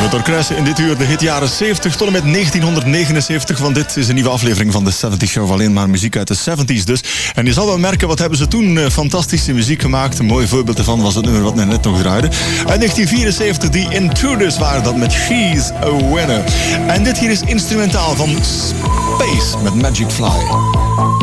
Door Kruisen in dit uur de hit jaren 70 tot en met 1979. Want dit is een nieuwe aflevering van de 70 Show. Alleen maar muziek uit de 70s dus. En je zal wel merken, wat hebben ze toen fantastische muziek gemaakt. Een mooi voorbeeld ervan was het nummer wat men net nog draaide. Uit 1974, die Intruders waren dat met She's a Winner. En dit hier is instrumentaal van Space met Magic Fly.